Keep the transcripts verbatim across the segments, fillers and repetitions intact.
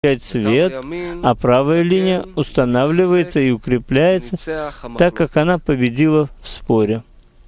свет, а правая линия устанавливается и укрепляется, так как она победила в споре.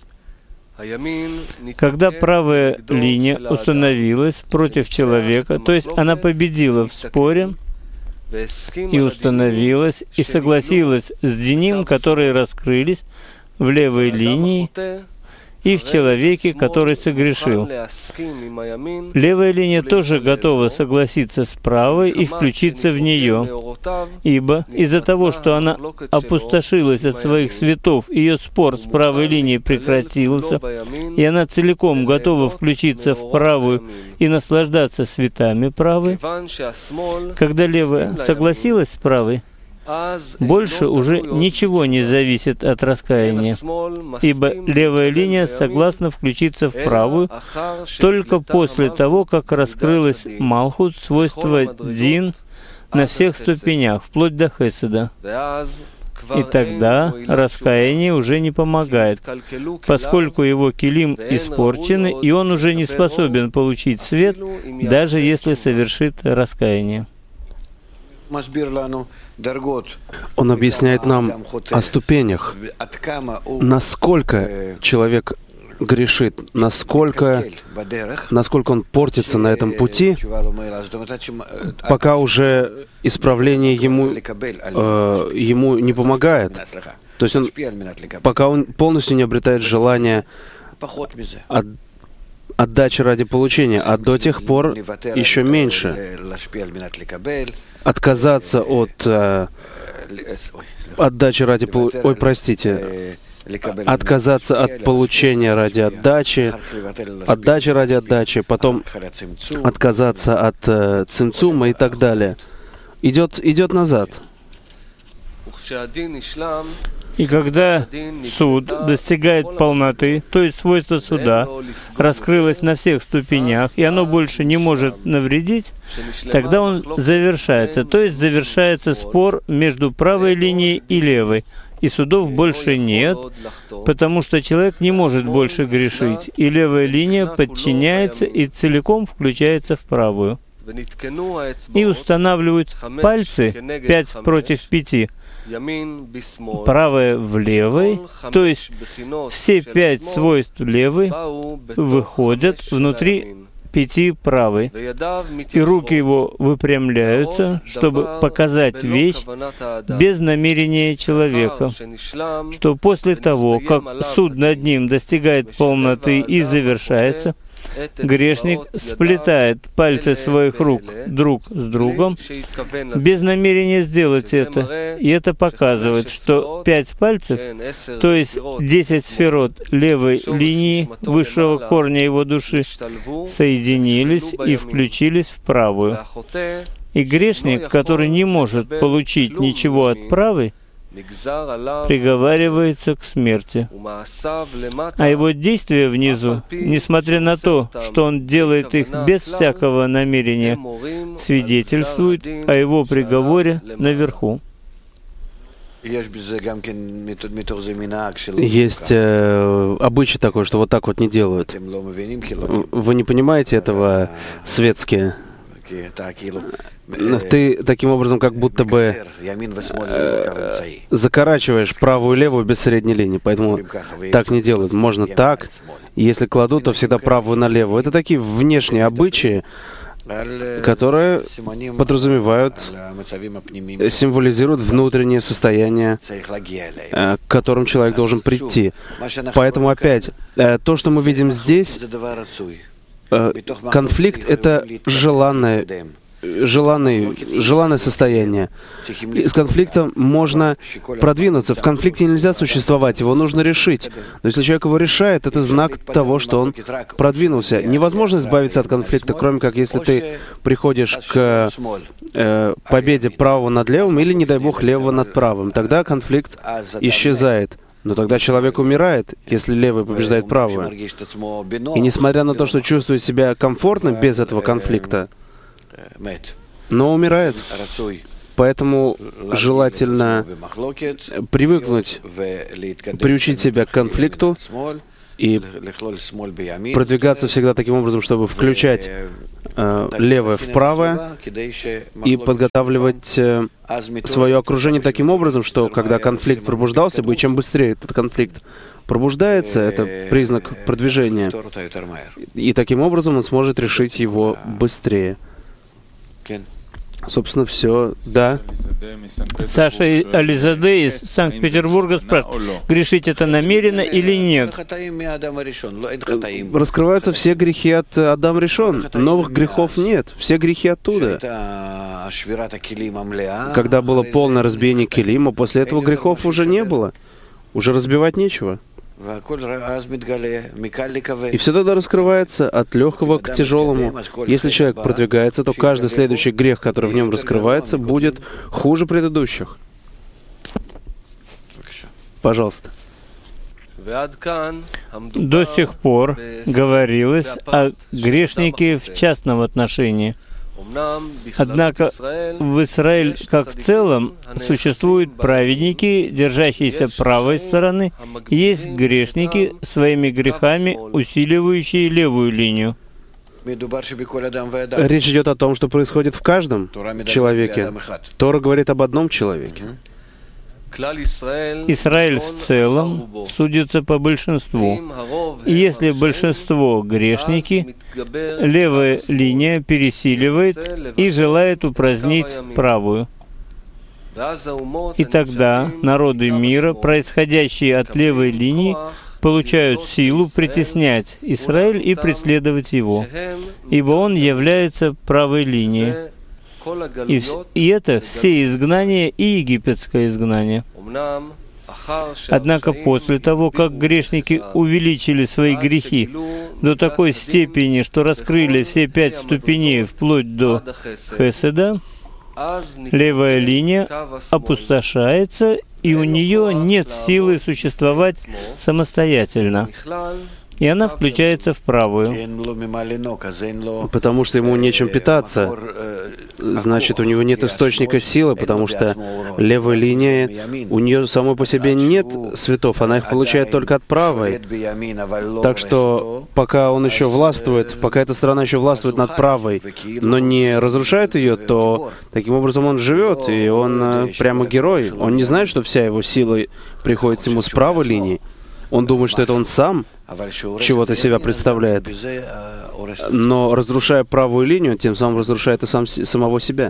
Когда правая линия установилась против человека, то есть она победила в споре, и установилась, и согласилась с диним, которые раскрылись в левой линии, и в человеке, который согрешил. Левая линия тоже готова согласиться с правой и включиться в нее, ибо из-за того, что она опустошилась от своих светов, ее спор с правой линией прекратился, и она целиком готова включиться в правую и наслаждаться светами правой. Когда левая согласилась с правой, больше уже ничего не зависит от раскаяния, ибо левая линия согласна включиться в правую только после того, как раскрылась Малхут, свойство Дин, на всех ступенях, вплоть до Хеседа. И тогда раскаяние уже не помогает, поскольку его килим испорчены, и он уже не способен получить свет, даже если совершит раскаяние. Он объясняет нам о ступенях, насколько человек грешит, насколько, насколько он портится на этом пути, пока уже исправление ему, э, ему не помогает. То есть он, пока он полностью не обретает желание от, отдачи ради получения, а до тех пор еще меньше. Отказаться от э, отдачи ради получения, ой, простите, отказаться от получения ради отдачи, отдачи ради отдачи, потом отказаться от э, цимцума и так далее. Идет, идет назад. И когда суд достигает полноты, то есть свойство суда раскрылось на всех ступенях, и оно больше не может навредить, тогда он завершается, то есть завершается спор между правой линией и левой, и судов больше нет, потому что человек не может больше грешить, и левая линия подчиняется и целиком включается в правую. И устанавливают пальцы пять против пяти, правая в левой, то есть все пять свойств левой выходят внутри пяти правой, и руки его выпрямляются, чтобы показать вещь без намерения человека, что после того, как суд над ним достигает полноты и завершается, грешник сплетает пальцы своих рук друг с другом без намерения сделать это. И это показывает, что пять пальцев, то есть десять сферот левой линии высшего корня его души, соединились и включились в правую. И грешник, который не может получить ничего от правой, приговаривается к смерти. А его действия внизу, несмотря на то, что он делает их без всякого намерения, свидетельствуют о его приговоре наверху. Есть э, обычай такой, что вот так вот не делают. Вы не понимаете этого, светские? Ты таким образом как будто бы э, закорачиваешь правую и левую без средней линии, поэтому так не делают. Можно так, если кладут, то всегда правую на левую. Это такие внешние обычаи, которые подразумевают, символизируют внутреннее состояние, к которому человек должен прийти. Поэтому опять, то, что мы видим здесь, конфликт — это желанное, желанное, желанное состояние. Из конфликта можно продвинуться. В конфликте нельзя существовать, его нужно решить. Но если человек его решает, это знак того, что он продвинулся. Невозможно избавиться от конфликта, кроме как если ты приходишь к э, победе правого над левым или, не дай бог, левого над правым. Тогда конфликт исчезает. Но тогда человек умирает, если левый побеждает правую. И несмотря на то, что чувствует себя комфортно без этого конфликта, но умирает. Поэтому желательно привыкнуть, приучить себя к конфликту и продвигаться всегда таким образом, чтобы включать э, левое в правое и подготавливать э, свое окружение таким образом, что когда конфликт пробуждался бы, и чем быстрее этот конфликт пробуждается, это признак продвижения, и таким образом он сможет решить его быстрее. Собственно, все. Да. Саша Ализаде из Санкт-Петербурга спрашивает, грешить это намеренно или нет? Раскрываются все грехи от Адам Ришон. Новых грехов нет. Все грехи оттуда. Когда было полное разбиение килима, после этого грехов уже не было. Уже разбивать нечего. И все тогда раскрывается от легкого к тяжелому. Если человек продвигается, то каждый следующий грех, который в нем раскрывается, будет хуже предыдущих. Пожалуйста. До сих пор говорилось о грешнике в частном отношении. Однако в Израиле, как в целом, существуют праведники, держащиеся правой стороны, и есть грешники, своими грехами усиливающие левую линию. Речь идет о том, что происходит в каждом человеке. Тора говорит об одном человеке. Израиль в целом судится по большинству. И если большинство грешники, левая линия пересиливает и желает упразднить правую. И тогда народы мира, происходящие от левой линии, получают силу притеснять Израиль и преследовать его, ибо он является правой линией. И, и это все изгнания и египетское изгнание. Однако после того, как грешники увеличили свои грехи до такой степени, что раскрыли все пять ступеней вплоть до Хеседа, левая линия опустошается, и у нее нет силы существовать самостоятельно. И она включается в правую. Потому что ему нечем питаться. Значит, у него нет источника силы, потому что левая линия, у нее самой по себе нет светов, она их получает только от правой. Так что, пока он еще властвует, пока эта сторона еще властвует над правой, но не разрушает ее, то таким образом он живет, и он прямо герой. Он не знает, что вся его сила приходит ему с правой линии. Он думает, что это он сам чего-то себя представляет, но разрушая правую линию, тем самым разрушает и сам, самого себя.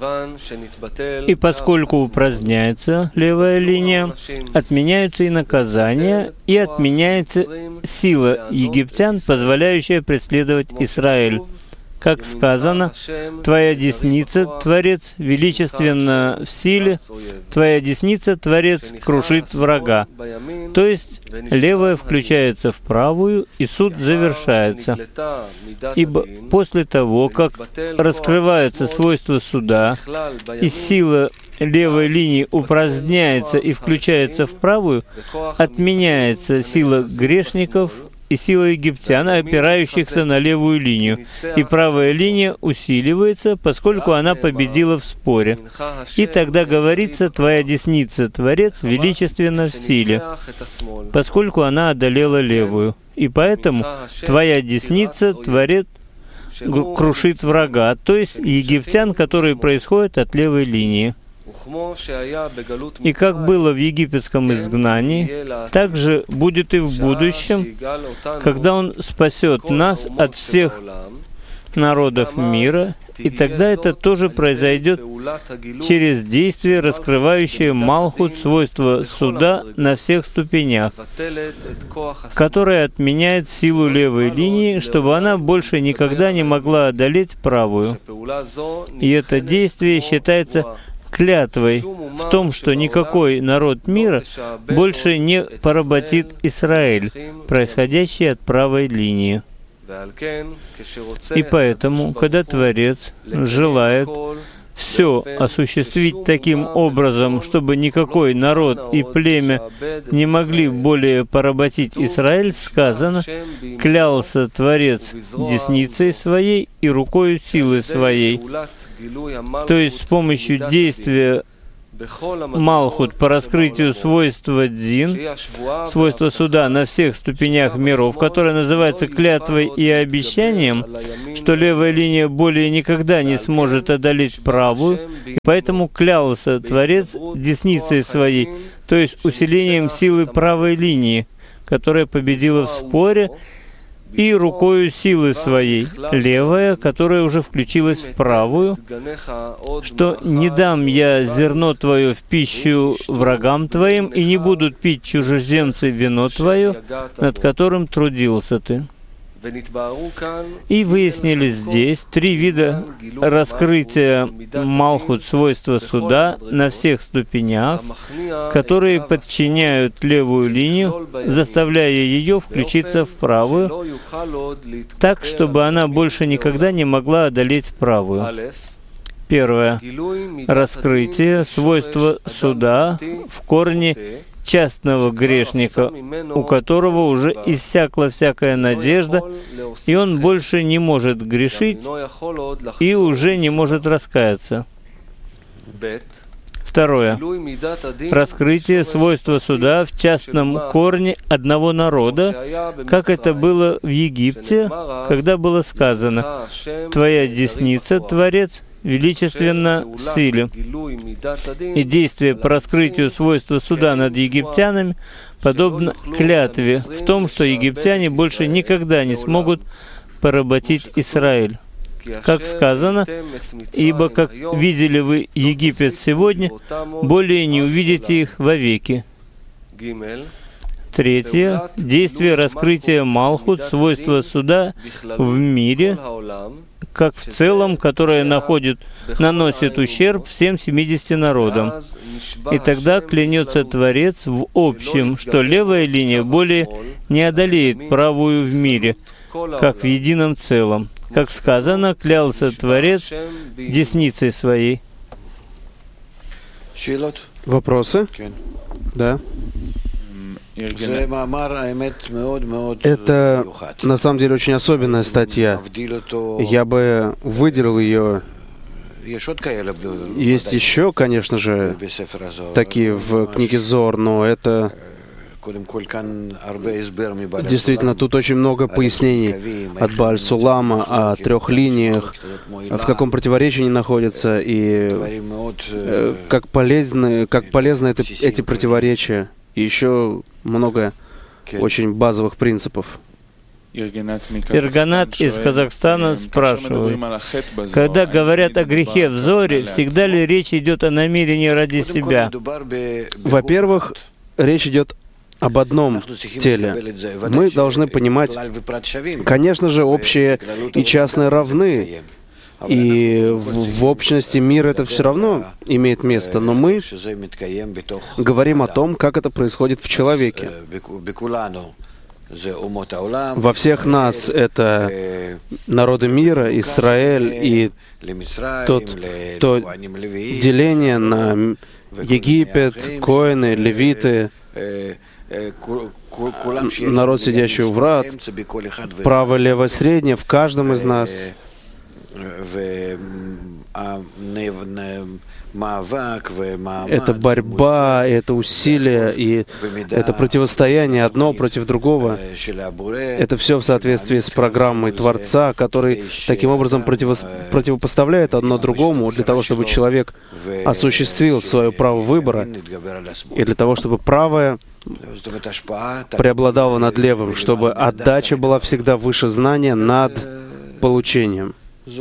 И поскольку упраздняется левая линия, отменяются и наказания, и отменяется сила египтян, позволяющая преследовать Израиль. Как сказано, «Твоя десница, Творец, величественно в силе, Твоя десница, Творец, крушит врага». То есть, левая включается в правую, и суд завершается. Ибо после того, как раскрывается свойство суда, и сила левой линии упраздняется и включается в правую, отменяется сила грешников, и сила египтян, опирающихся на левую линию, и правая линия усиливается, поскольку она победила в споре. И тогда говорится, «Твоя десница, Творец, величественно в силе», поскольку она одолела левую. И поэтому «Твоя десница, Творец, крушит врага», то есть египтян, которые происходят от левой линии. И как было в египетском изгнании, так же будет и в будущем, когда Он спасет нас от всех народов мира, и тогда это тоже произойдет через действие, раскрывающее Малхут, свойства суда на всех ступенях, которое отменяет силу левой линии, чтобы она больше никогда не могла одолеть правую. И это действие считается клятвой в том, что никакой народ мира больше не поработит Израиль, происходящий от правой линии. И поэтому, когда Творец желает все осуществить таким образом, чтобы никакой народ и племя не могли более поработить Израиль, сказано, «Клялся Творец десницей своей и рукою силы своей». То есть с помощью действия Малхут по раскрытию свойства Дин, свойства суда на всех ступенях миров, которое называется клятвой и обещанием, что левая линия более никогда не сможет одолеть правую, и поэтому клялся Творец десницей своей, то есть усилением силы правой линии, которая победила в споре, и рукою силы своей, левая, которая уже включилась в правую, что «не дам я зерно твое в пищу врагам твоим, и не будут пить чужеземцы вино твое, над которым трудился ты». И выяснились здесь три вида раскрытия Малхут, свойства суда на всех ступенях, которые подчиняют левую линию, заставляя ее включиться в правую, так, чтобы она больше никогда не могла одолеть правую. Первое. Раскрытие свойства суда в корне частного грешника, у которого уже иссякла всякая надежда, и он больше не может грешить и уже не может раскаяться. Второе. Раскрытие свойства суда в частном корне одного народа, как это было в Египте, когда было сказано: «Твоя десница, Творец, величественно в силе». И действие по раскрытию свойства суда над египтянами подобно клятве в том, что египтяне больше никогда не смогут поработить Израиль. Как сказано: «Ибо как видели вы Египет сегодня, более не увидите их вовеки». Третье. Действие раскрытия Малхут, свойства суда в мире, как в целом, которое находит, наносит ущерб всем семидесяти народам. И тогда клянется Творец в общем, что левая линия более не одолеет правую в мире, как в едином целом. Как сказано, клялся Творец десницей своей. Вопросы? Да. Это, на самом деле, очень особенная статья. Я бы выделил ее. Есть еще, конечно же, такие в книге Зор, но это... Действительно, тут очень много пояснений от Бааль Сулама о трех линиях, в каком противоречии они находятся, и как полезны, как полезны это, эти противоречия. И еще много очень базовых принципов. Ирганат из Казахстана спрашивает: когда говорят о грехе в Зоре, всегда ли речь идет о намерении ради себя? Во-первых, речь идет об одном теле. Мы должны понимать, конечно же, общее и частное равны, и в, в общности мир это все равно имеет место, но мы говорим о том, как это происходит в человеке. Во всех нас это народы мира, Израиль и тот, то деление на Египет, коэны, левиты, народ, сидящий у врат, право, лево, среднее в каждом из нас. Это борьба, это усилие, и это противостояние одно против другого. Это все в соответствии с программой Творца, который таким образом противос... противопоставляет одно другому для того, чтобы человек осуществил свое право выбора, и для того, чтобы правое преобладало над левым, чтобы отдача была всегда выше знания над получением.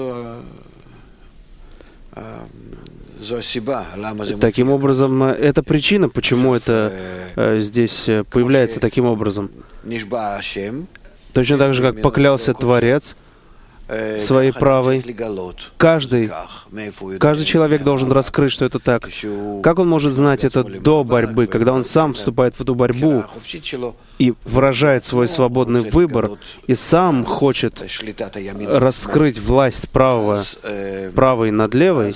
Таким образом, это причина, почему это э, здесь появляется таким образом. Точно так же, как поклялся Творец своей правой, каждый, каждый человек должен раскрыть, что это так. Как он может знать это до борьбы, когда он сам вступает в эту борьбу и выражает свой свободный выбор, и сам хочет раскрыть власть правого, правой над левой,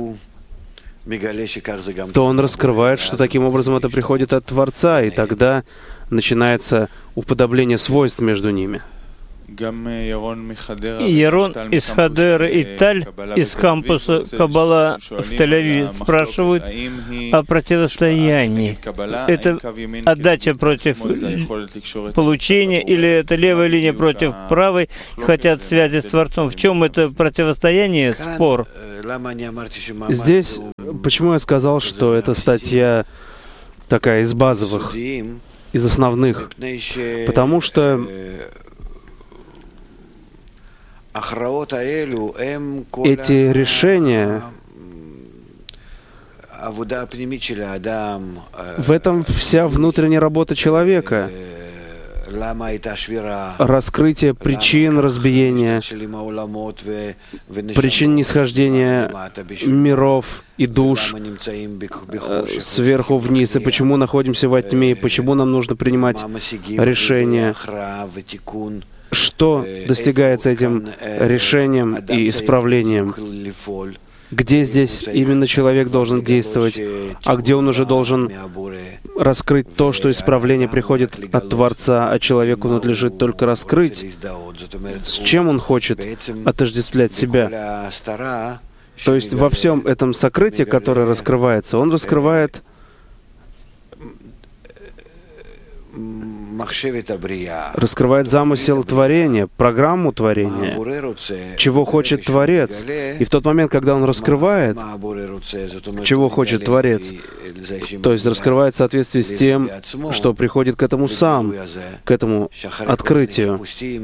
то он раскрывает, что таким образом это приходит от Творца, и тогда начинается уподобление свойств между ними. Ярон из Хадеры и Таль из кампуса Каббала в Тель-Авиве спрашивают о противостоянии. Это отдача против получения или это левая линия против правой, хотят связи с Творцом? В чем это противостояние, спор? Здесь, почему я сказал, что эта статья такая из базовых, из основных? Потому что эти решения, в этом вся внутренняя работа человека, раскрытие причин разбиения, причин нисхождения миров и душ сверху вниз, и почему находимся во тьме, и почему нам нужно принимать решения, что достигается этим решением и исправлением, где здесь именно человек должен действовать, а где он уже должен раскрыть то, что исправление приходит от Творца, а человеку надлежит только раскрыть, с чем он хочет отождествлять себя. То есть во всем этом сокрытии, которое раскрывается, он раскрывает раскрывает замысел творения, программу творения, чего хочет Творец. И в тот момент, когда он раскрывает, чего хочет Творец, то есть раскрывает в соответствии с тем, что приходит к этому сам, к этому открытию.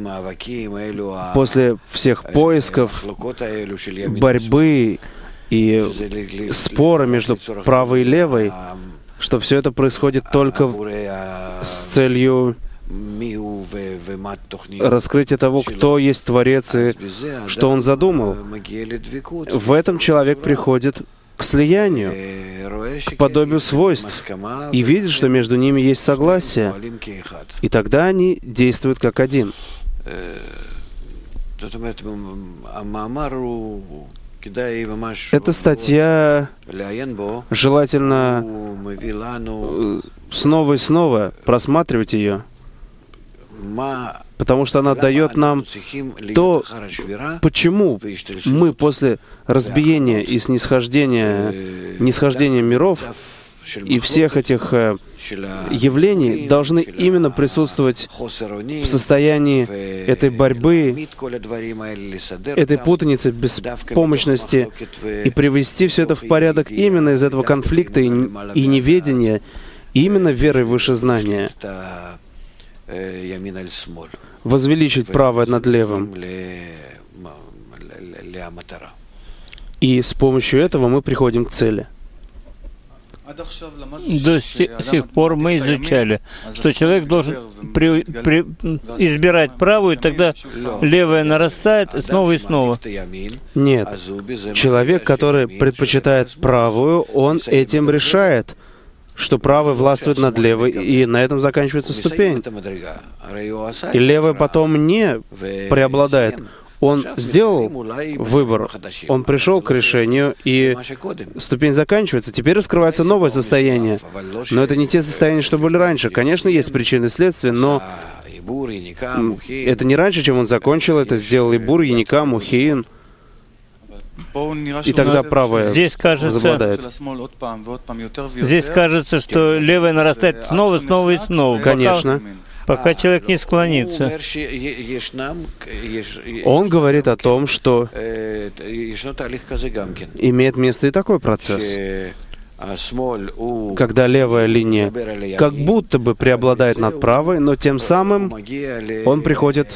После всех поисков, борьбы и спора между правой и левой, что все это происходит только с целью раскрытия того, кто есть Творец и что Он задумал. В этом человек приходит к слиянию, к подобию свойств, и видит, что между ними есть согласие, и тогда они действуют как один. Эта статья желательно снова и снова просматривать ее, потому что она дает нам то, почему мы после разбиения и снисхождения, нисхождения миров и всех этих явлений должны именно присутствовать в состоянии этой борьбы, этой путаницы, беспомощности, и привести все это в порядок именно из этого конфликта и, и неведения, именно верой выше знания. Возвеличить правое над левым. И с помощью этого мы приходим к цели. До сих пор мы изучали, что человек должен при, при, избирать правую, и тогда левая нарастает снова и снова. Нет. Человек, который предпочитает правую, он этим решает, что правый властвует над левой, и на этом заканчивается ступень. И левая потом не преобладает. Он сделал выбор, он пришел к решению, и ступень заканчивается. Теперь раскрывается новое состояние. Но это не те состояния, что были раньше. Конечно, есть причины и следствия, но это не раньше, чем он закончил, это сделал Ибур, Яника, Мухиин. И тогда правая здесь кажется, возобладает. Здесь кажется, что левая нарастает снова, снова и снова. Конечно. Пока человек не склонится. Он говорит о том, что имеет место и такой процесс, когда левая линия как будто бы преобладает над правой, но тем самым он приходит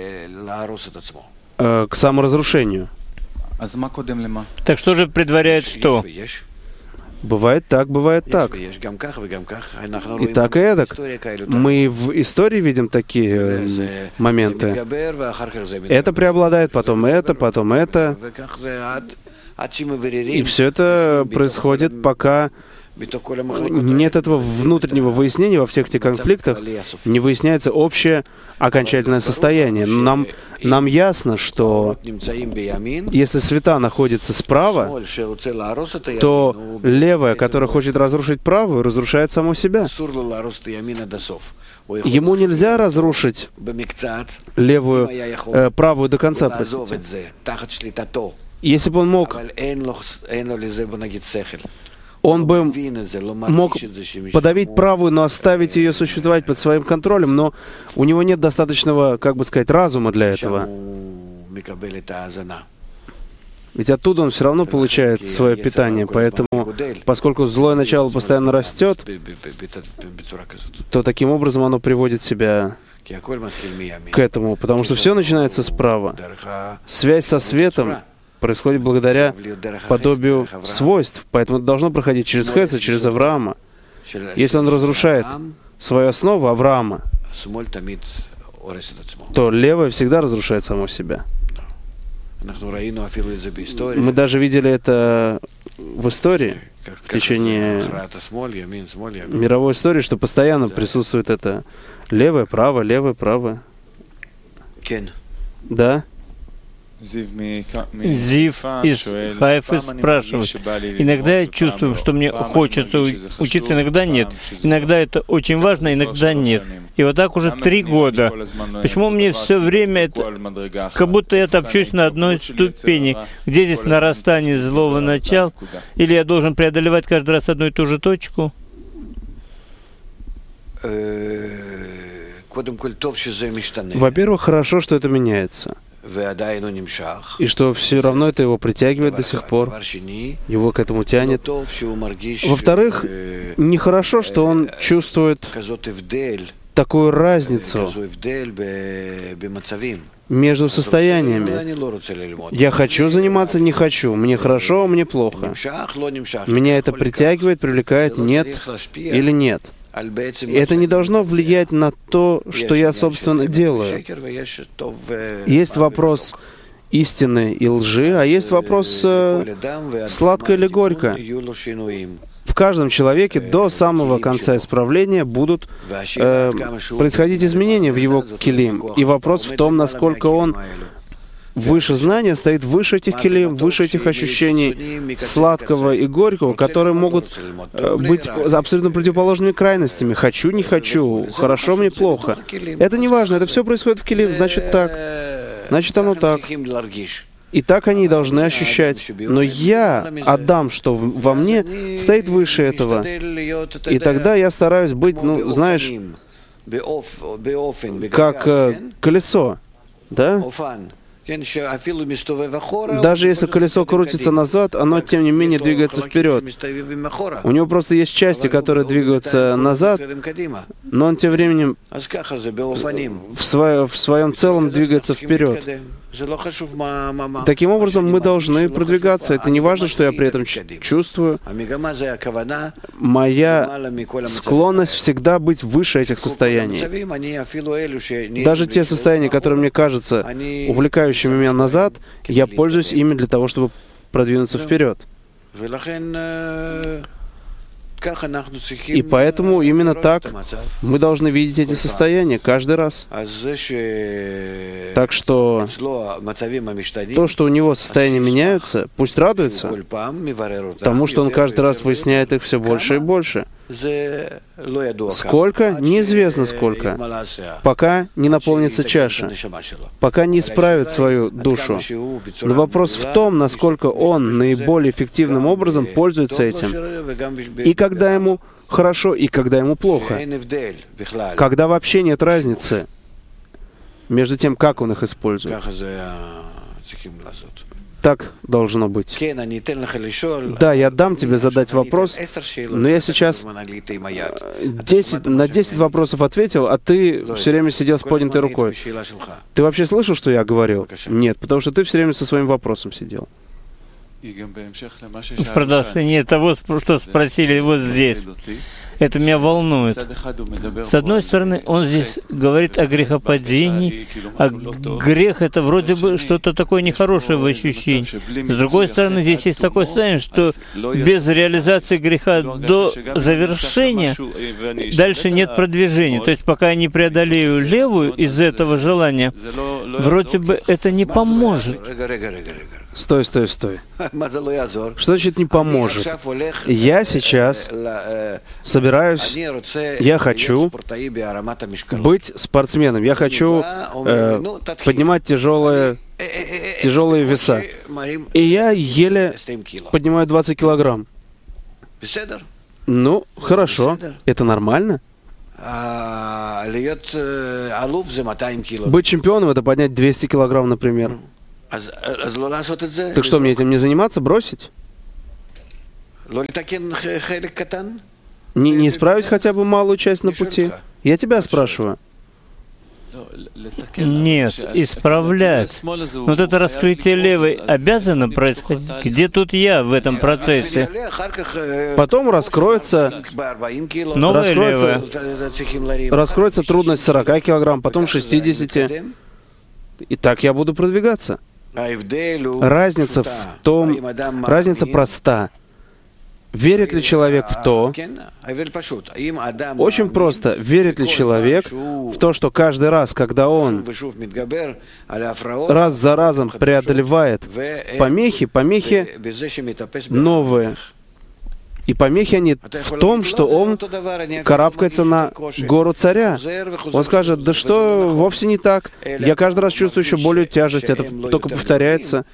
э, к саморазрушению. Так что же предваряет что? Бывает так, бывает так. И так, и эдак. Мы в истории видим такие э, моменты. Это преобладает, потом это, потом это. И все это происходит, пока нет этого внутреннего выяснения во всех этих конфликтах, не выясняется общее окончательное состояние. Нам, нам ясно, что если света находится справа, то левое, которое хочет разрушить правую, разрушает само себя. Ему нельзя разрушить левую, э, правую до конца, простите. Если бы он мог, он бы мог подавить правую, но оставить ее существовать под своим контролем, но у него нет достаточного, как бы сказать, разума для этого. Ведь оттуда он все равно получает свое питание, поэтому, поскольку злое начало постоянно растет, то таким образом оно приводит себя к этому, потому что все начинается справа. Связь со светом происходит благодаря подобию свойств, поэтому это должно проходить через Хесед, через Авраама. Если он разрушает свою основу Авраама, то левое всегда разрушает само себя. Мы даже видели это в истории, в течение мировой истории, что постоянно присутствует это левое, правое, левое, правое. Да? Зив из Хайфы спрашивает. Иногда я чувствую, что мне хочется учиться, иногда нет. Иногда это очень важно, иногда нет. И вот так уже три года. Почему мне все время это... Как будто я топчусь на одной ступени. Где здесь нарастание злого начала? Или я должен преодолевать каждый раз одну и ту же точку? Во-первых, хорошо, что это меняется. И что все равно это его притягивает до сих пор, его к этому тянет. Во-вторых, нехорошо, что он чувствует такую разницу между состояниями. Я хочу заниматься, не хочу. Мне хорошо, мне плохо. Меня это притягивает, привлекает, нет или нет. И это не должно влиять на то, что я, собственно, делаю. Есть вопрос истины и лжи, а есть вопрос э, сладко или горько. В каждом человеке до самого конца исправления будут э, происходить изменения в его келим. И вопрос в том, насколько он выше знания, стоит выше этих келим, выше этих ощущений сладкого и горького, которые могут э, быть абсолютно противоположными крайностями. Хочу, не хочу, хорошо мне, плохо. Это не важно, это все происходит в келим, значит так, значит оно так. И так они и должны ощущать. Но я отдам, что во мне стоит выше этого. И тогда я стараюсь быть, ну, знаешь, как э, колесо, да? Даже если колесо крутится назад, оно, тем не менее, двигается вперед. У него просто есть части, которые двигаются назад, но он тем временем в, свое, в своем целом двигается вперед. Таким образом, мы должны продвигаться. Это не важно, что я при этом чувствую. Моя склонность всегда быть выше этих состояний. Даже те состояния, которые мне кажутся увлекающими меня назад, я пользуюсь ими для того, чтобы продвинуться вперед. И поэтому именно так мы должны видеть эти состояния каждый раз. Так что то, что у него состояния меняются, пусть радуется, потому что он каждый раз выясняет их все больше и больше. Сколько? Неизвестно сколько. Пока не наполнится чаша. Пока не исправит свою душу. Но вопрос в том, насколько он наиболее эффективным образом пользуется этим. И когда ему хорошо, и когда ему плохо. Когда вообще нет разницы между тем, как он их использует. Так должно быть. Да, я дам тебе задать вопрос, но я сейчас десять, на десять вопросов ответил, а ты все время сидел с поднятой рукой. Ты вообще слышал, что я говорил? Нет, потому что ты все время со своим вопросом сидел. В продолжение того, что спросили вот здесь. Это меня волнует. С одной стороны, он здесь говорит о грехопадении, а грех — это вроде бы что-то такое нехорошее в ощущении. С другой стороны, здесь есть такое состояние, что без реализации греха до завершения дальше нет продвижения. То есть пока я не преодолею левую из этого желания, вроде бы это не поможет. Стой, стой, стой. Что значит не поможет? Я сейчас собираюсь, я хочу быть спортсменом, я хочу э, поднимать тяжелые, тяжелые веса. И я еле поднимаю двадцать килограмм. Ну, хорошо. Это нормально? Быть чемпионом — это поднять двести килограмм, например. Так что, мне этим не заниматься, бросить? Не, не исправить хотя бы малую часть на пути? Я тебя спрашиваю. Нет, исправлять. Вот это раскрытие левой обязано происходить. Где тут я в этом процессе? Потом раскроется, новая раскроется, раскроется трудность сорока килограмм, потом шестидесяти. И так я буду продвигаться. Разница в том, разница проста. Верит ли человек в то, очень просто, верит ли человек в то, что каждый раз, когда он раз за разом преодолевает помехи, помехи новые, и помехи они в том, что он карабкается на гору царя. Он скажет: да что, вовсе не так. Я каждый раз чувствую еще более тяжесть, это только повторяется.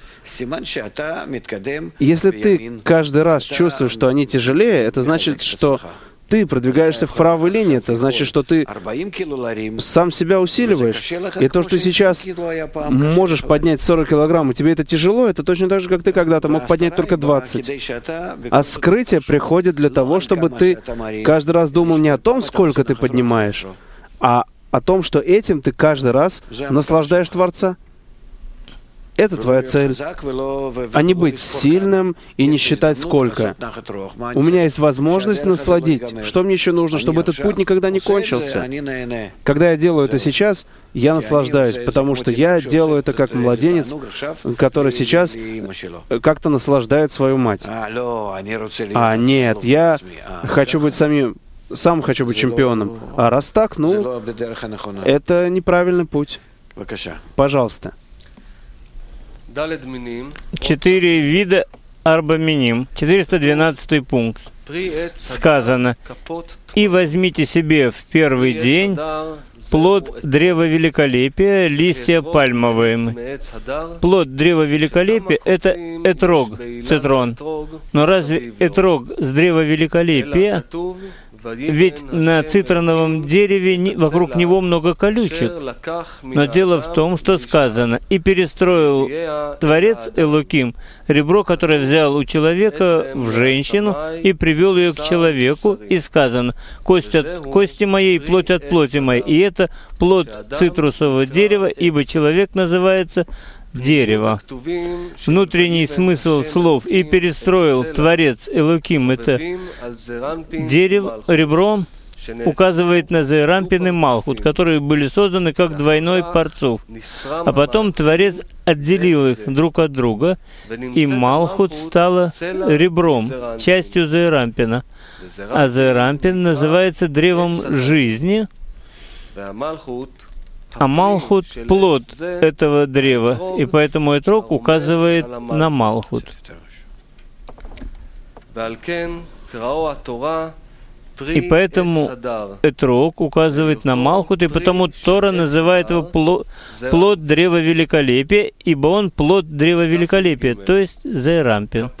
Если ты каждый раз чувствуешь, что они тяжелее, это значит, что ты продвигаешься в правой линии, это значит, что ты сам себя усиливаешь. И то, что ты сейчас можешь поднять сорок килограмм, и тебе это тяжело, это точно так же, как ты когда-то мог поднять только двадцать. А скрытие приходит для того, чтобы ты каждый раз думал не о том, сколько ты поднимаешь, а о том, что этим ты каждый раз наслаждаешь Творца. Это твоя цель, а не быть сильным и не считать сколько. У меня есть возможность насладить. Что мне еще нужно, чтобы этот путь никогда не кончился? Когда я делаю это сейчас, я наслаждаюсь, потому что я делаю это как младенец, который сейчас как-то наслаждает свою мать. А нет, я хочу быть самим, сам хочу быть чемпионом. А раз так, ну, это неправильный путь. Пожалуйста. Четыре вида арбаминим. четыреста двенадцатый пункт. Сказано: «И возьмите себе в первый день плод древа великолепия, листья пальмовые». Плод древа великолепия — это этрог, цитрон. Но разве этрог с древа великолепия? Ведь на цитроновом дереве вокруг него много колючек. Но дело в том, что сказано: «И перестроил Творец Элоким ребро, которое взял у человека в женщину, и привел ее к человеку, и сказано: кость от кости моей, плоть от плоти моей». И это плод цитрусового дерева, ибо человек называется дерево. Внутренний смысл слов «и перестроил Творец Элоким» — это дерево, ребро указывает на Зеэрампин и Малхут, которые были созданы как двойной парцуф. А потом Творец отделил их друг от друга, и Малхут стала ребром, частью Зеэрампина. А Зеэрампин называется древом жизни, а Малхут — плод этого древа, и поэтому этрог указывает на Малхут. И поэтому этрог указывает на Малхут, и потому Тора называет его плод, плод древа великолепия, ибо он плод древа великолепия, то есть Зеэрампин.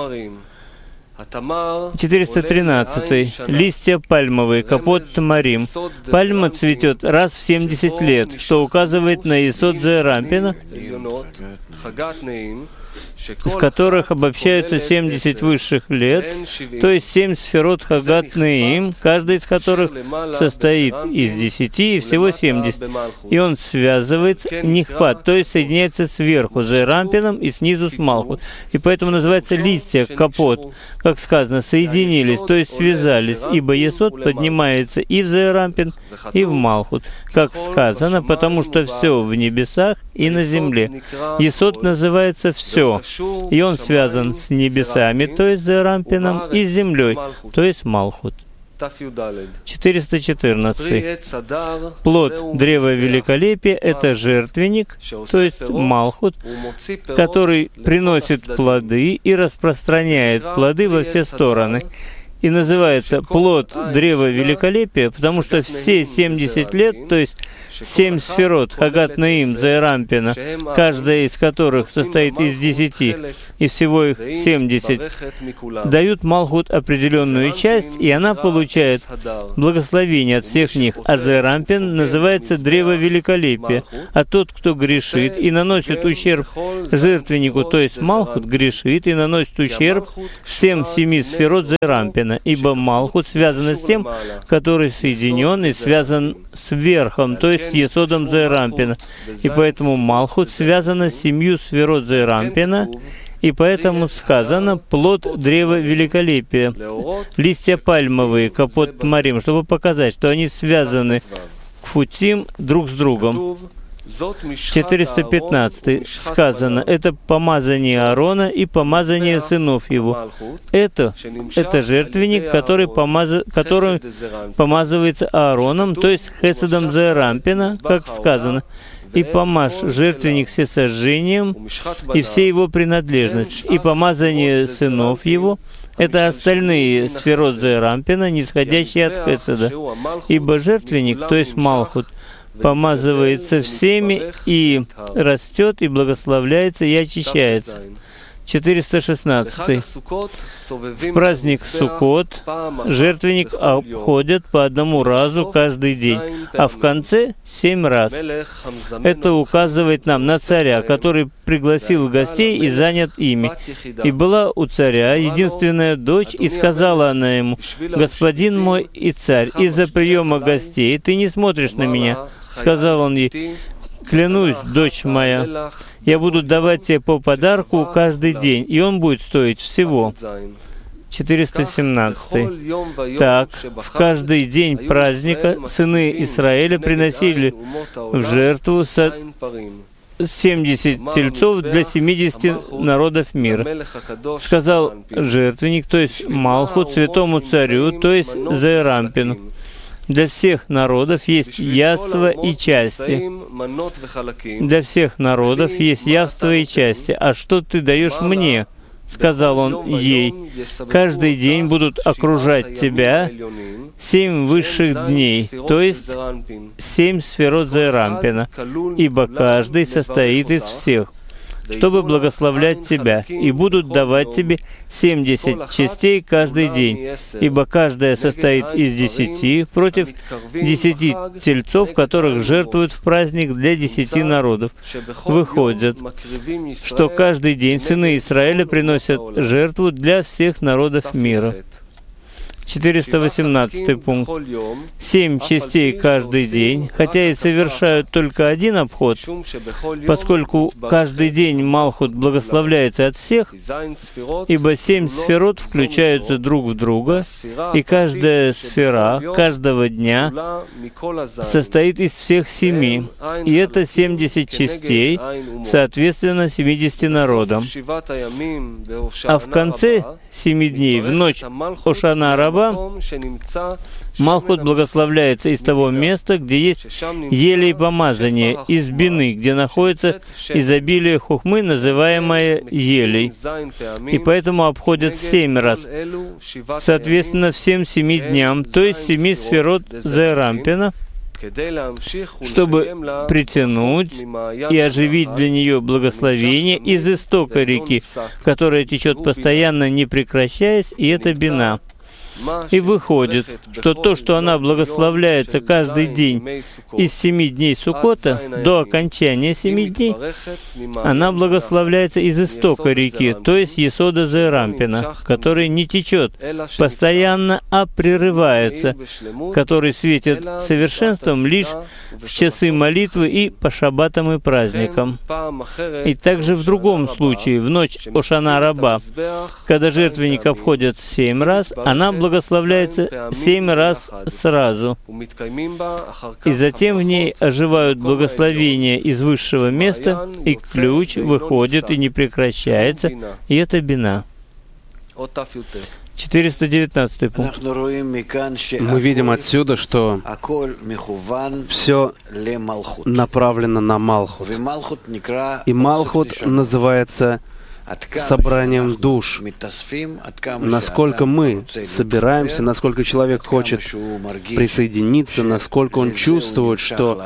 четыреста тринадцатый. Листья пальмовые, капот тамарим. Пальма цветет раз в семьдесят лет, что указывает на есод Зеэрампина. в которых обобщаются семьдесят высших лет, то есть семь сферот Хагат Неим, каждый из которых состоит из десяти и всего семьдесят. И он связывается нихпат, то есть соединяется сверху с Зерампином и снизу с Малхут. И поэтому называется листья капот, как сказано, соединились, то есть связались, ибо Есод поднимается и в Зерампин, и в Малхут, как сказано, потому что все в небесах и на земле. Есод называется «все», и он связан с небесами, то есть Зерампином, и с землей, то есть Малхут. четыреста четырнадцать. Плод древа великолепия — это жертвенник, то есть Малхут, который приносит плоды и распространяет плоды во все стороны. И называется плод древа великолепия, потому что все семьдесят лет, то есть семь сферот Хагат Неим Зерампина, каждая из которых состоит из десяти, и всего их семьдесят, дают Малхут определенную часть, и она получает благословение от всех них. А Зерампин называется древо великолепия, а тот, кто грешит и наносит ущерб жертвеннику, то есть Малхут, грешит и наносит ущерб всем семи сферот Зерампина, ибо Малхут связан с тем, который соединен и связан с верхом, то есть с Есодом Зерампина. И поэтому Малхут связана с семью сферот Зерампина, и поэтому сказано «плод древа великолепия». Листья пальмовые, капот Марим, чтобы показать, что они связаны кфутим друг с другом. четыреста пятнадцать. Сказано, это помазание Аарона и помазание сынов его. Это, это жертвенник, который помаз... которым помазывается Аароном, то есть Хеседом Зерампина, как сказано. И помажь жертвенник всесожжением и все его принадлежность, и помазание сынов его. Это остальные сферот Зерампина, нисходящие от Хеседа. Ибо жертвенник, то есть Малхут, помазывается всеми и растет, и благословляется, и очищается. четыреста шестнадцать. В праздник Суккот жертвенник обходят по одному разу каждый день, а в конце семь раз. Это указывает нам на царя, который пригласил гостей и занят ими. И была у царя единственная дочь, и сказала она ему: «Господин мой и царь, из-за приема гостей ты не смотришь на меня». Сказал он ей: «Клянусь, дочь моя, я буду давать тебе по подарку каждый день, и он будет стоить всего». четыреста семнадцать. Так, в каждый день праздника сыны Израиля приносили в жертву семьдесят тельцов для семидесяти народов мира. Сказал жертвенник, то есть Малхут, святому царю, то есть Зерампину: для всех народов есть явства и части. Для всех народов есть явства и части. А что ты даешь мне? Сказал он ей: каждый день будут окружать тебя семь высших дней, то есть семь сферот Зерампина, ибо каждый состоит из всех, чтобы благословлять тебя, и будут давать тебе семьдесят частей каждый день, ибо каждая состоит из десяти против десяти тельцов, которых жертвуют в праздник для десяти народов. Выходит, что каждый день сыны Израиля приносят жертву для всех народов мира. четыреста восемнадцатый пункт. Семь частей каждый день, хотя и совершают только один обход, поскольку каждый день Малхут благословляется от всех, ибо семь сферот включаются друг в друга, и каждая сфера каждого дня состоит из всех семи, и это семьдесят частей, соответственно, семидесяти народам. А в конце семи дней, в ночь Ошана Раба, Малхут благословляется из того места, где есть елей помазания, из бины, где находится изобилие хухмы, называемое елей. И поэтому обходят семь раз, соответственно, всем семи дням, то есть семи сферот Зерампина, чтобы притянуть и оживить для нее благословение из истока реки, которая течет постоянно, не прекращаясь, и это бина. И выходит, что то, что она благословляется каждый день из семи дней Суккота до окончания семи дней, она благословляется из истока реки, то есть Есода Зерампина, который не течет постоянно, а прерывается, который светит совершенством лишь в часы молитвы и по шаббатам и праздникам. И также в другом случае, в ночь Ошана Раба, когда жертвенник обходят семь раз, она благословляется семь раз сразу. И затем в ней оживают благословения из высшего места, и ключ выходит и не прекращается, и это бина. четыреста девятнадцатый пункт. Мы видим отсюда, что все направлено на Малхут. И Малхут называется собранием душ. Насколько мы собираемся, насколько человек хочет присоединиться, насколько он чувствует, что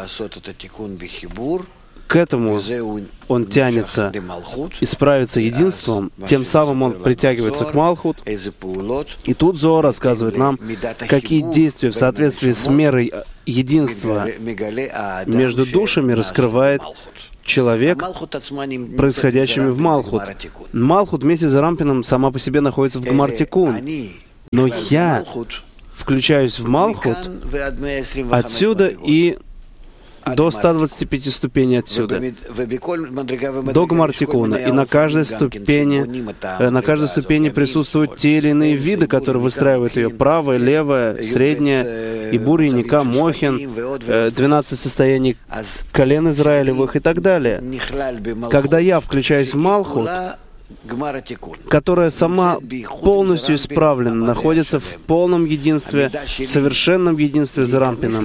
к этому он тянется исправиться единством, тем самым он притягивается к Малхут. И тут Зоар рассказывает нам, какие действия в соответствии с мерой единства между душами раскрывает человек, происходящими в Малхут. Малхут вместе с Рампином сама по себе находится в Гмар-Тикун. Но я включаюсь в Малхут отсюда и до ста двадцати пяти ступеней отсюда, до Гмар-Тикуна. И на каждой ступени, на каждой ступени присутствуют те или иные виды, которые выстраивают ее: правая, левая, средняя, Ибур, Яника, Мохин, двенадцать состояний колен Израилевых и так далее. Когда я включаюсь в Малхут, которая сама полностью исправлена, находится в полном единстве, в совершенном единстве с Рампином.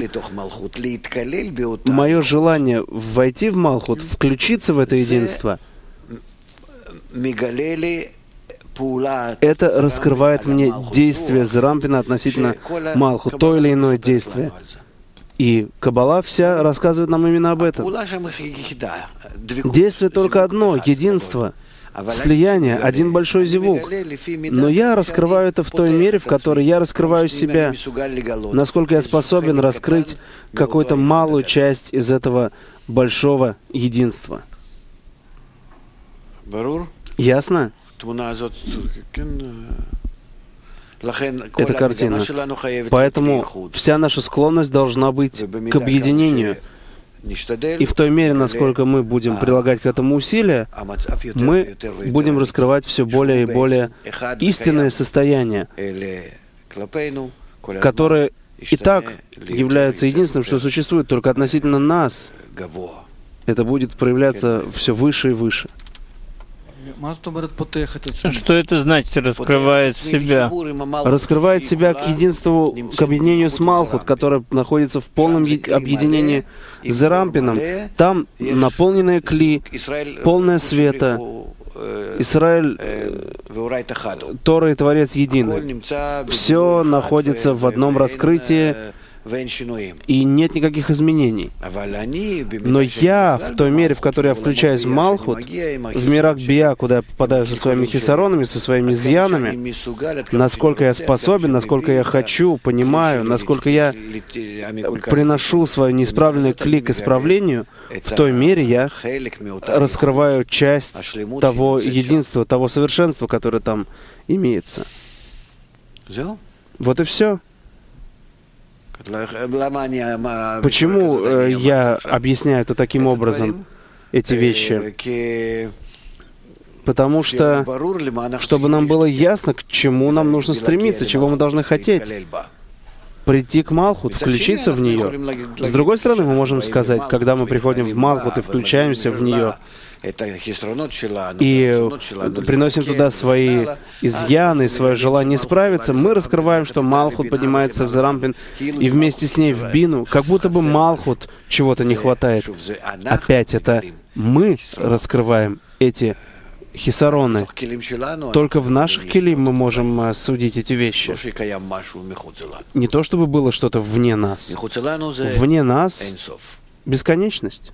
Мое желание войти в Малхут, включиться в это единство, это раскрывает мне действие Зерампина относительно Малхут, то или иное действие. И Каббала вся рассказывает нам именно об этом. Действие только одно — единство. Слияние, один большой зевук. Но я раскрываю это в той мере, в которой я раскрываю себя, насколько я способен раскрыть какую-то малую часть из этого большого единства. Ясно? Эта картина. Поэтому вся наша склонность должна быть к объединению. И в той мере, насколько мы будем прилагать к этому усилия, мы будем раскрывать все более и более истинное состояние, которое и так является единственным, что существует только относительно нас. Это будет проявляться все выше и выше. Что это значит, раскрывает себя? Раскрывает себя к единству, к объединению с Малхут, которое находится в полном объединении с Зерампином. Там наполненные кли, полное света. Израиль, Тора и Творец едины. Все находится в одном раскрытии, и нет никаких изменений. Но я, в той мере, в которой я включаюсь в Малхут, в мирах Бия, куда я попадаю со своими хисаронами, со своими изъянами, насколько я способен, насколько я хочу, понимаю, насколько я приношу свой неисправленный кли к исправлению, в той мере я раскрываю часть того единства, того совершенства, которое там имеется. Вот и все. Почему э, я объясняю это таким образом, эти вещи? Потому что, чтобы нам было ясно, к чему нам нужно стремиться, чего мы должны хотеть. Прийти к Малхут, включиться в нее. С другой стороны, мы можем сказать, когда мы приходим в Малхут и включаемся в нее, и приносим туда свои изъяны, свое желание исправиться, мы раскрываем, что Малхут поднимается в Зерампин, и вместе с ней в Бину, как будто бы Малхут чего-то не хватает. Опять это мы раскрываем эти хисароны. Только в наших келим мы можем судить эти вещи. Не то, чтобы было что-то вне нас. Вне нас бесконечность.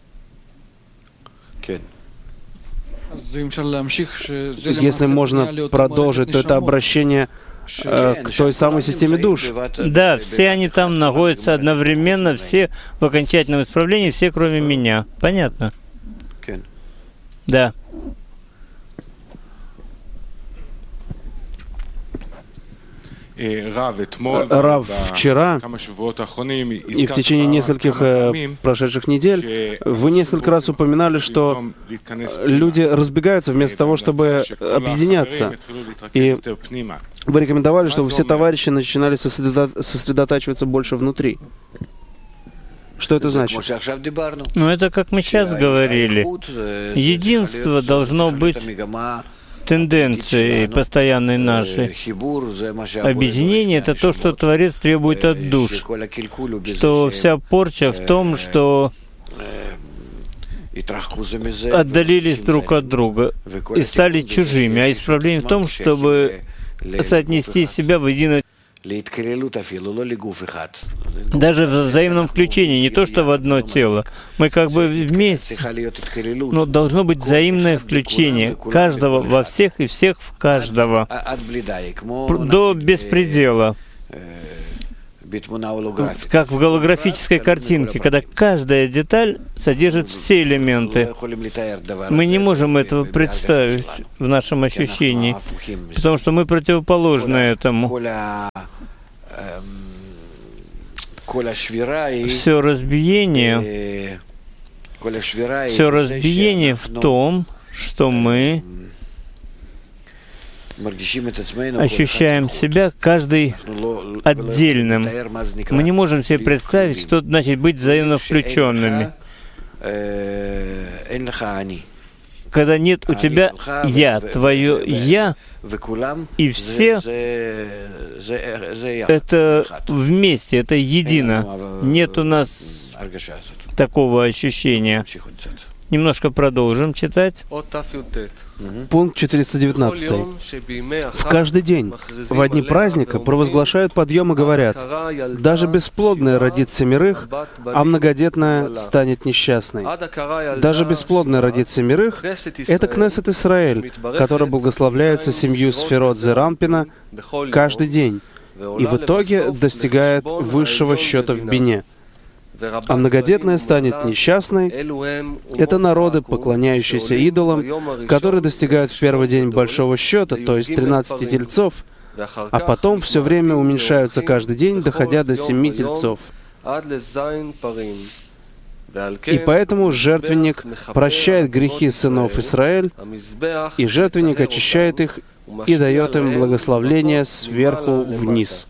Если можно продолжить, то это обращение э, к той самой системе душ. Да, все они там находятся одновременно, все в окончательном исправлении, все кроме меня. Понятно? Да. Рав, вчера и в течение нескольких э, прошедших недель вы несколько раз упоминали, что люди разбегаются вместо того, чтобы объединяться. И вы рекомендовали, чтобы все товарищи начинали сосредо- сосредотачиваться больше внутри. Что это значит? Ну, это как мы сейчас говорили. Единство должно быть тенденцией постоянной нашей. Объединение — это то, что Творец требует от душ. Что вся порча в том, что отдалились друг от друга и стали чужими, а исправление в том, чтобы соотнести себя в единое, даже в взаимном включении, не то что в одно тело. Мы как бы вместе, но должно быть взаимное включение каждого во всех и всех в каждого, до беспредела. Как в голографической картинке, когда каждая деталь содержит все элементы. Мы не можем этого представить в нашем ощущении, потому что мы противоположны этому. Все разбиение, все разбиение в том, что мы ощущаем себя каждый отдельным. Мы не можем себе представить, что значит быть взаимно включенными. Когда нет у тебя «я», твое «я», и все это вместе, это едино. Нет у нас такого ощущения. Немножко продолжим читать. Пункт четыреста девятнадцатый. В каждый день, во дни праздника, провозглашают подъем и говорят: «Даже бесплодная родит семерых, а многодетная станет несчастной». Даже бесплодная родит семерых — это Кнессет Исраэль, который благословляется семью сферот Зеранпина каждый день, и в итоге достигает высшего счета в бине. А многодетная станет несчастной — это народы, поклоняющиеся идолам, которые достигают в первый день большого счета, то есть тринадцати тельцов, а потом все время уменьшаются каждый день, доходя до семи тельцов. И поэтому жертвенник прощает грехи сынов Израиль, и жертвенник очищает их и дает им благословление сверху вниз.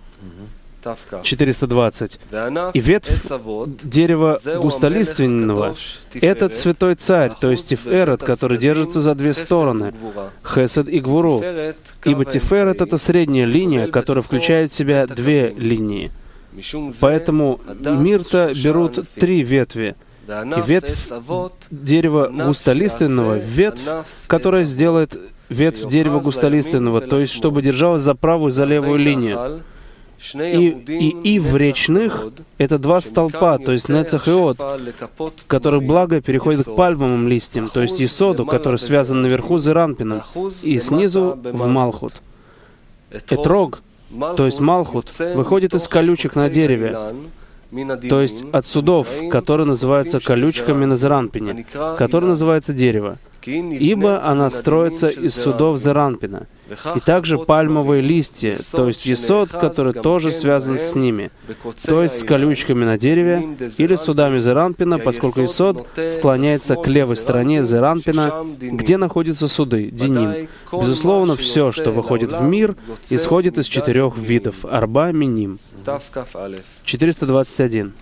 четыреста двадцать. И ветвь дерева густолиственного — это святой царь, то есть Тиферет, который держится за две стороны — Хесед и Гвуру. Ибо Тиферет — это средняя линия, которая включает в себя две линии. Поэтому мир-то берут три ветви. И ветвь дерева густолиственного — ветвь, которая сделает ветвь дерева густолиственного, то есть чтобы держалась за правую и за левую линию. И, и Ив речных — это два столпа, то есть Нецах и Од, которых благо переходит к пальмовым листьям, то есть Есоду, который связан наверху с Зеранпином, и снизу в Малхут. Этрог, то есть Малхут, выходит из колючек на дереве, то есть от судов, которые называются колючками на Зеранпине, который называется дерево. Ибо она строится из судов Зеранпина. И также пальмовые листья, то есть есод, который тоже связан с ними, то есть с колючками на дереве или судами Зеранпина, поскольку есод склоняется к левой стороне Зеранпина, где находятся суды, диним. Безусловно, все, что выходит в мир, исходит из четырех видов — арба, миним. четыреста двадцать один.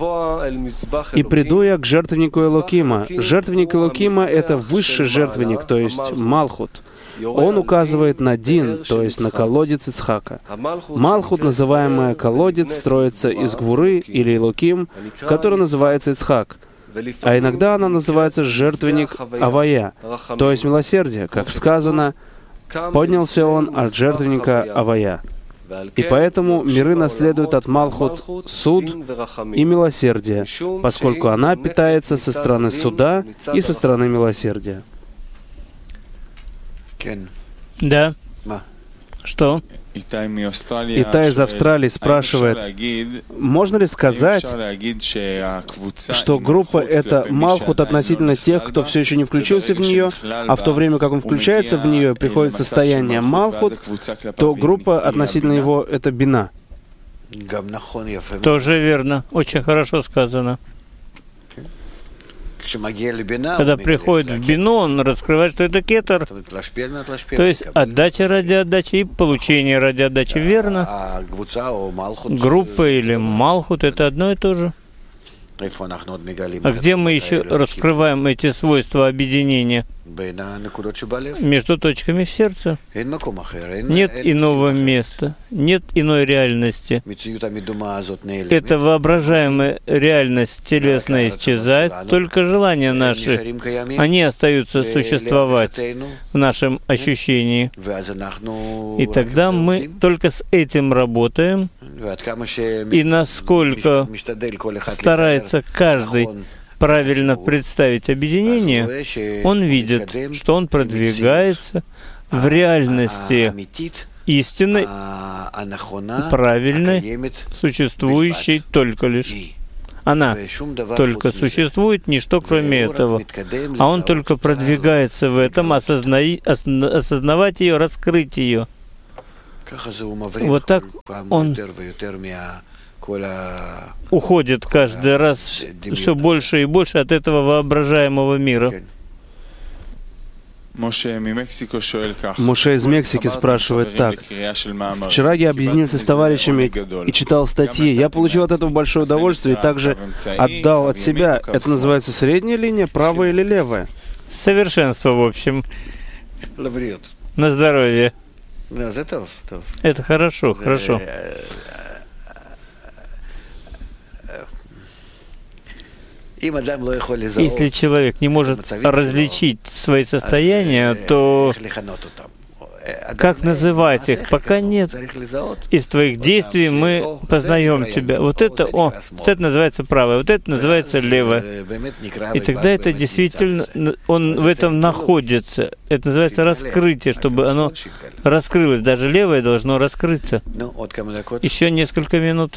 «И приду я к жертвеннику Элокима». Жертвенник Элокима — это высший жертвенник, то есть Малхут. Он указывает на Дин, то есть на колодец Ицхака. Малхут, называемая колодец, строится из Гвуры или Элоким, который называется Ицхак. А иногда она называется жертвенник Авая, то есть милосердие, как сказано: «Поднялся он от жертвенника Авая». И поэтому миры наследуют от Малхут суд и милосердие, поскольку она питается со стороны суда и со стороны милосердия. Да. Что? Итай из Австралии спрашивает, можно ли сказать, что группа — это Малхут относительно тех, кто все еще не включился в нее, а в то время как он включается в нее, приходит состояние Малхут, то группа относительно его — это Бина. Тоже верно. Очень хорошо сказано. Когда приходит в Бину, он раскрывает, что это кетер, то есть отдача ради отдачи и получение ради отдачи. Верно? Группа или Малхут — это одно и то же. А где мы еще раскрываем эти свойства объединения? Между точками в сердце. Нет иного места, нет иной реальности. Эта воображаемая реальность телесная исчезает, только желания наши, они остаются существовать в нашем ощущении. И тогда мы только с этим работаем, и насколько старается каждый правильно представить объединение, он видит, что он продвигается в реальности истины, правильной, существующей только лишь. Она только существует, ничто кроме этого. А он только продвигается в этом, осозна... осознавать ее, раскрыть ее. Вот так он уходит каждый раз все больше и больше от этого воображаемого мира. Моше из Мексики спрашивает так. Вчера я объединился с товарищами и читал статьи. Я получил от этого большое удовольствие и также отдал от себя. Это называется средняя линия, правая или левая? Совершенство, в общем. На здоровье. Это хорошо, хорошо. Если человек не может различить свои состояния, то как называть их? Пока нет. Из твоих действий мы познаем тебя. Вот это, о, вот это называется правое, вот это называется левое. И тогда это действительно, он в этом находится. Это называется раскрытие, чтобы оно раскрылось. Даже левое должно раскрыться. Еще несколько минут.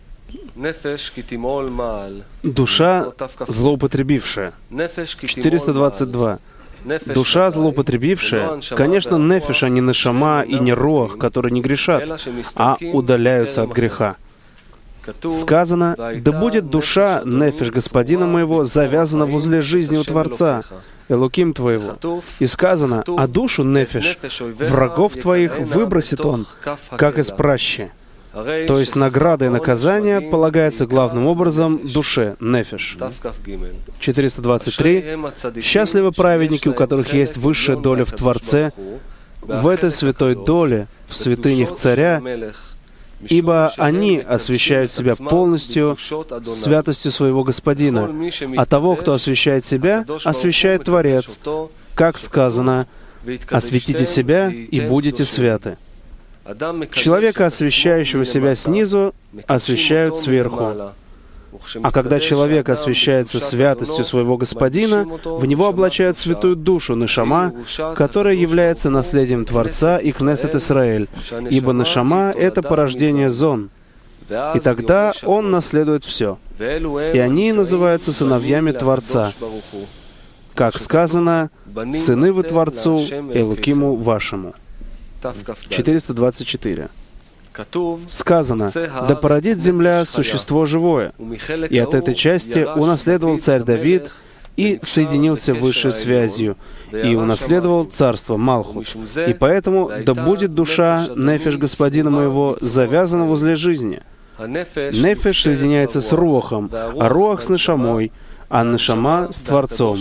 Душа, злоупотребившая. четыреста двадцать два. Душа, злоупотребившая, конечно, нефеш, а не нешама и не роах, которые не грешат, а удаляются от греха. Сказано, да будет душа, нефеш господина моего, завязана в узле жизни у Творца, Элоким твоего. И сказано, а душу, нефеш, врагов твоих выбросит он, как из пращи. То есть награда и наказание полагается главным образом душе, нефеш. четыреста двадцать три. Счастливы праведники, у которых есть высшая доля в Творце, в этой святой доле, в святынях Царя, ибо они освящают себя полностью святостью своего Господина, а того, кто освящает себя, освящает Творец, как сказано, «Осветите себя, и будете святы». Человека, освящающего себя снизу, освящают сверху. А когда человек освящается святостью своего Господина, в него облачают святую душу, нешама, которая является наследием Творца и Кнесет Исраэль, ибо нешама — это порождение зон. И тогда он наследует все. И они называются сыновьями Творца. Как сказано, «Сыны вы Творцу, Элокиму вашему». четыреста двадцать четыре. Сказано, «Да породит земля существо живое». И от этой части унаследовал царь Давид и соединился высшей связью, и унаследовал царство Малхут. И поэтому да будет душа, нефеш господина моего, завязана возле жизни. Нефеш соединяется с руахом, а руах с нешамой, а нешама с Творцом.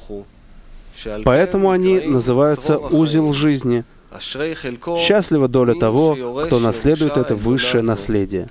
Поэтому они называются узел жизни. Счастлива доля того, кто наследует это высшее наследие.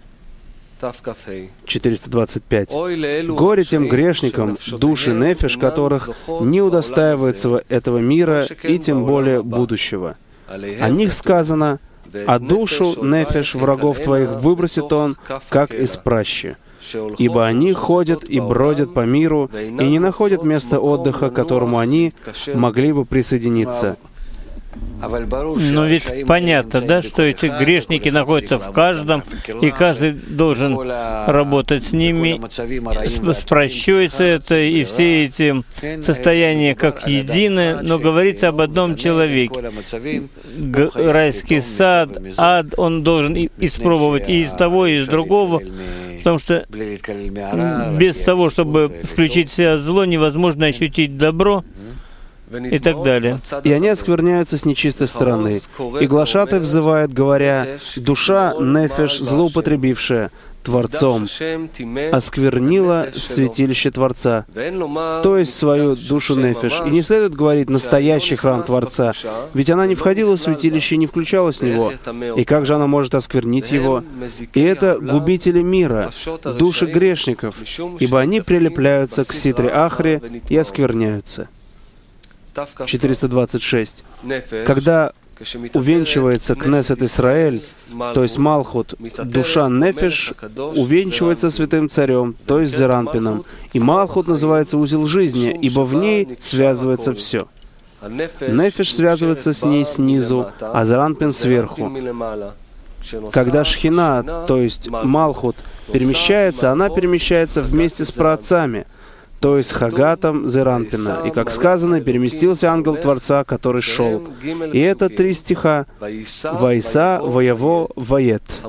четыреста двадцать пять. Горе тем грешникам, души нефеш которых не удостаиваются этого мира и тем более будущего. О них сказано, а душу нефеш врагов твоих выбросит он, как из пращи. Ибо они ходят и бродят по миру и не находят места отдыха, к которому они могли бы присоединиться. Но ведь понятно, да, что эти грешники находятся в каждом, и каждый должен работать с ними, спрощается это, и все эти состояния как едины, но говорится об одном человеке. Г- райский сад, ад, он должен испробовать и из того, и из другого, потому что без того, чтобы включить в себя зло, невозможно ощутить добро, и так далее. И они оскверняются с нечистой стороны. И глашатай взывает, говоря: «Душа, нефеш, злоупотребившая Творцом, осквернила святилище Творца», то есть свою душу нефеш. И не следует говорить «настоящий храм Творца», ведь она не входила в святилище и не включалась в него. И как же она может осквернить его? И это губители мира, души грешников, ибо они прилепляются к ситре Ахре и оскверняются. четыреста двадцать шесть. Когда увенчивается Кнесет Исраэль, то есть Малхут, душа Нефеш увенчивается святым царем, то есть Зеранпином. И Малхут называется узел жизни, ибо в ней связывается все. Нефеш связывается с ней снизу, а Зеранпин сверху. Когда Шхина, то есть Малхут, перемещается, она перемещается вместе с праотцами, то есть Хагатом Зеранпина. И, как сказано, переместился ангел Творца, который шел. И это три стиха: «Вайса, Ваяво, Вает».